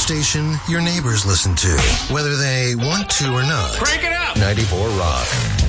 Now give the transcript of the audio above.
station your neighbors listen to, whether they want to or not. Crank it up! 94 Rock.